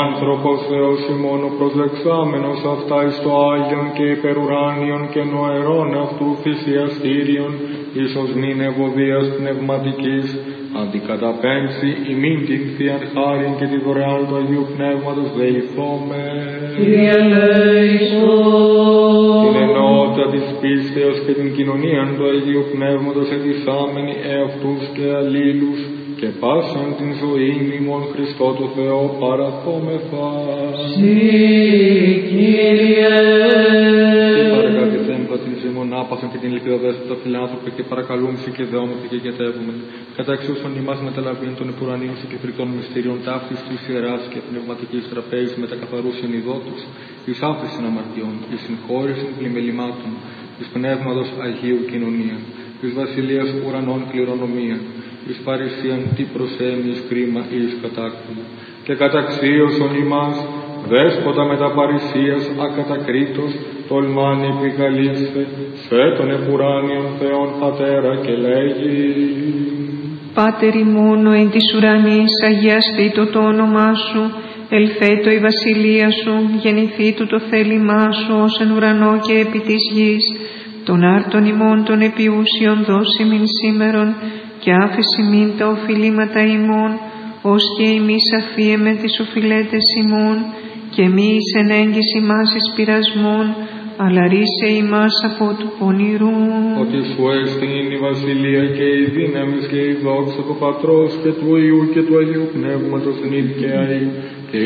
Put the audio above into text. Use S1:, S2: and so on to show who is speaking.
S1: άνθρωπος Θεός ημών προσδεξάμενος αυτά εις το Άγιον και υπερουράνιον και νοερών αυτού θυσιαστήριον, ίσως μην ευωδίας πνευματικής, αντικαταπέμψει ημίν την Θείαν χάριν και τη δωρεάν του Αγίου Πνεύματος δεηθώμε.
S2: Κύριε ελέησον.
S1: Την ενότητα της πίστεως και την κοινωνίαν του Αγίου Πνεύματος ετισάμενοι εαυτούς και αλλήλους, και πάσαν την ζωή ημών Χριστό το Θεό παραθόμεθα.
S2: Συ, Κύριε.
S1: Και παρακατηθέμπα την ζήμων άπασαν και την λυπηδοδέσποτα φιλάνθρωπε και παρακαλούμψη και δεόμεθα και γετεύουμε. Κατά εξούσων ημάς μεταλαβήν των υπουρανίων και φρικτών μυστήριων ταύτης της ιεράς και πνευματικής τραπέζης με τα καθαρούς ενιδότους, εις άφησιν αμαρτιών, εις συγχώρησιν πλημελημάτων, εις πνεύματος Αγίου κοινωνία, εις βασιλείας ουρανών κληρονομία, εις παρησίαν τι προσέμεις κρίμα εις κατάκτημα, και καταξίωσον ημάς, δέσποτα με τα παρησίας ακατακρίτως, τολμάν επικαλείστε, σε τον επουράνιον Θεόν Πατέρα και λέγει.
S3: Πάτερ ημών εν της ουρανής, αγιαστήτω το όνομά σου, ελθέτω η βασιλεία σου, γεννηθήτω το θέλημά σου ως εν ουρανό και επί της γης. Τον άρτον ημών των επιούσιων δώσει μην σήμερον, και άφεση μην τα οφειλήματα ημών, ως και εμείς αφίεμε τις οφειλέτες ημών, και μη εις ενέγγις ημάς εις πειρασμών, αλλά ρίσε ημάς από του πονηρού.
S1: Ότι σου έστειν η βασιλεία και η δύναμις και η δόξα του Πατρός και του Υιού και του Αγίου Πνεύματος νυν και αεί